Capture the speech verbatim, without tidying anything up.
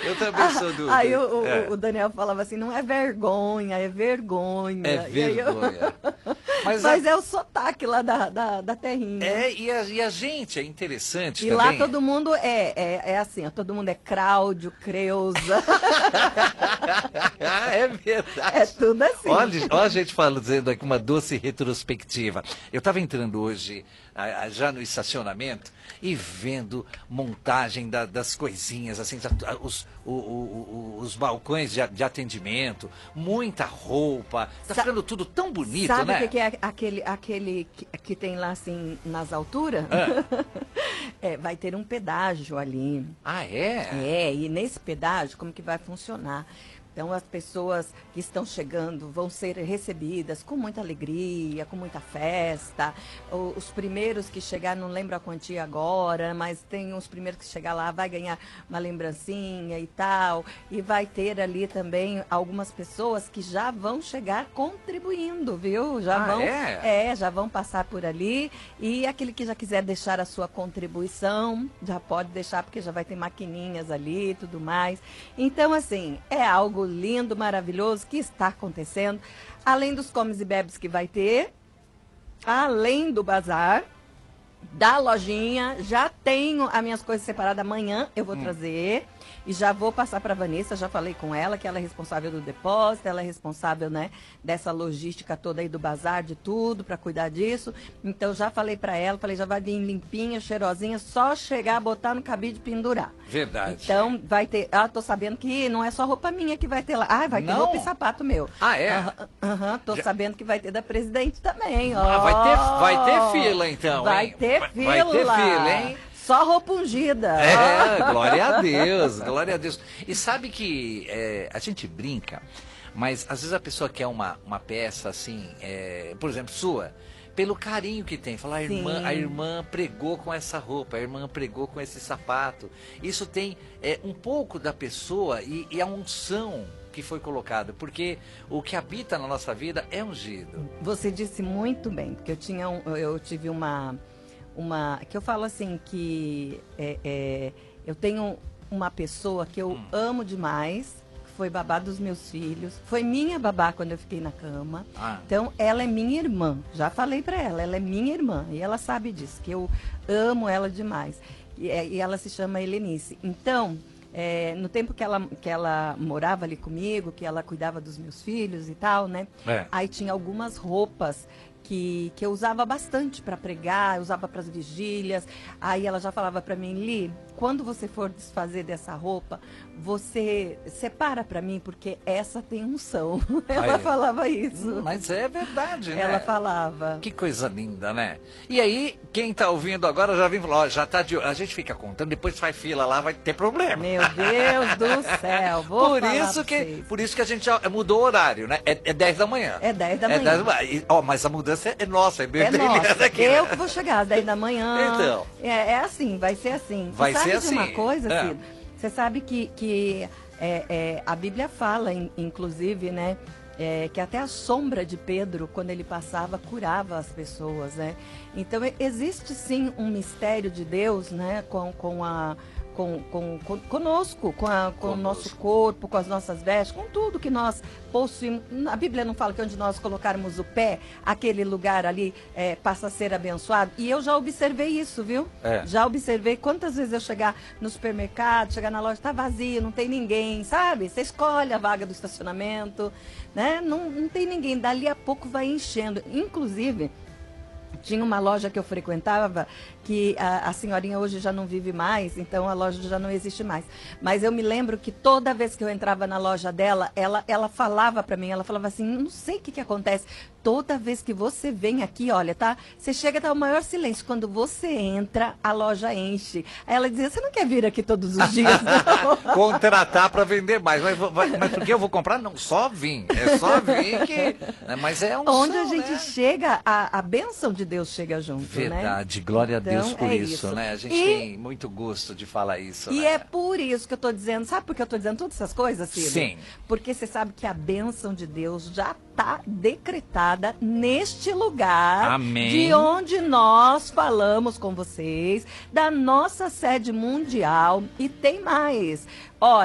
Eu também sou do... Aí o, o, é. o Daniel falava assim, não é vergonha, é vergonha. É vergonha. Eu... Mas, Mas a... é o sotaque lá da, da, da terrinha. É, e a, e a gente é interessante e também. lá todo mundo é, é, é assim, ó, todo mundo é Cláudio, Creuza. É verdade. É tudo assim. Olha, olha a gente falando, dizendo aqui uma doce retrospectiva. Eu estava entrando hoje, a, a, já no estacionamento, e vendo montagem da, das coisinhas, assim, os, o, o, o, os balcões de, de atendimento, muita roupa. Tá ficando tudo tão bonito, Sabe né? Sabe o que, que é aquele, aquele que, que tem lá, assim, nas alturas? Ah. É, vai ter um pedágio ali. Ah, é? É, e nesse pedágio, como que vai funcionar? Então, as pessoas que estão chegando vão ser recebidas com muita alegria, com muita festa. O, os primeiros que chegar, não lembro a quantia agora, mas tem os primeiros que chegar lá, vai ganhar uma lembrancinha e tal. E vai ter ali também algumas pessoas que já vão chegar contribuindo, viu? Já ah, vão, é? é, já vão passar por ali. E aquele que já quiser deixar a sua contribuição, já pode deixar, porque já vai ter maquininhas ali e tudo mais. Então, assim, é algo lindo, maravilhoso que está acontecendo, além dos comes e bebes que vai ter, além do bazar, da lojinha, já tenho as minhas coisas separadas, amanhã eu vou hum. trazer e já vou passar para a Vanessa, já falei com ela que ela é responsável do depósito, ela é responsável, né, dessa logística toda aí do bazar, de tudo, para cuidar disso. Então já falei para ela, falei, já vai vir limpinha, cheirosinha, só chegar, botar no cabide e pendurar. Verdade. Então vai ter, ah, tô sabendo que não é só roupa minha que vai ter lá, ah, vai ter não. roupa e sapato meu. Ah, é? Aham, uh-huh, tô já... sabendo que vai ter da presidente também, ó. Ah, vai ter, vai ter fila então, vai hein? Ter vai, fila. vai ter fila, hein? Só roupa ungida. É, glória a Deus, glória a Deus. E sabe que é, a gente brinca, mas às vezes a pessoa quer uma, uma peça assim, é, por exemplo, sua, pelo carinho que tem. Fala, a irmã, a irmã pregou com essa roupa, a irmã pregou com esse sapato. Isso tem é, um pouco da pessoa e, e a unção que foi colocada, porque o que habita na nossa vida é ungido. Você disse muito bem, porque eu, tinha um, eu tive uma... Uma, que eu falo assim, que é, é, eu tenho uma pessoa que eu hum. amo demais, que foi babá dos meus filhos, foi minha babá quando eu fiquei na cama. Ah. Então, ela é minha irmã, já falei pra ela, ela é minha irmã, e ela sabe disso, que eu amo ela demais. E, e ela se chama Helenice. Então, é, no tempo que ela, que ela morava ali comigo, que ela cuidava dos meus filhos e tal, né? É. Aí tinha algumas roupas Que, que eu usava bastante para pregar, eu usava para as vigílias. Aí ela já falava para mim, Li, quando você for desfazer dessa roupa, você separa para mim, porque essa tem unção. Ela aí. falava isso. Mas é verdade, né? Ela falava. Que coisa linda, né? E aí, quem tá ouvindo agora já vem falar, ó, já tá de... A gente fica contando, depois faz fila lá, vai ter problema. Meu Deus do céu, vou por falar isso que vocês. Por isso que a gente já mudou o horário, né? É, é dez da manhã. É dez da manhã. É dez da manhã. Ó, mas a mudança é nossa, é bem é nossa. Aqui, eu né? que vou chegar às dez da manhã. Então. É, é assim, vai ser assim. Vai Você ser sabe assim. de uma coisa, é. Ciro? Você sabe que, que é, é, a Bíblia fala, in, inclusive, né? É, que até a sombra de Pedro, quando ele passava, curava as pessoas, né? Então, existe sim um mistério de Deus, né? Com, com a... Com, com, com, conosco, com, a, com o nosso corpo, com as nossas vestes, com tudo que nós possuímos. A Bíblia não fala que onde nós colocarmos o pé, aquele lugar ali é, passa a ser abençoado. E eu já observei isso, viu? É. Já observei quantas vezes eu chegar no supermercado, chegar na loja, tá vazio, não tem ninguém, sabe? Você escolhe a vaga do estacionamento, né? Não, não tem ninguém. Dali a pouco vai enchendo. Inclusive, tinha uma loja que eu frequentava que a, a senhorinha hoje já não vive mais, então a loja já não existe mais. Mas eu me lembro que toda vez que eu entrava na loja dela, ela, ela falava para mim, ela falava assim, não sei o que que acontece, toda vez que você vem aqui, olha, tá? Você chega, tá o maior silêncio. Quando você entra, a loja enche. Aí ela dizia, você não quer vir aqui todos os dias, não? Contratar para vender mais. Mas, mas, mas por que eu vou comprar? Não, só vim. É só vir que... Mas é um Onde som, a gente né? chega, a, a bênção de Deus chega junto, Verdade, né? glória então, a Deus por é isso, isso, né? A gente e, tem muito gosto de falar isso, E né? é por isso que eu estou dizendo, sabe por que eu estou dizendo todas essas coisas, Ciro? Sim. Porque você sabe que a bênção de Deus já está decretada neste lugar. Amém. De onde nós falamos com vocês, da nossa sede mundial. E tem mais. Olha,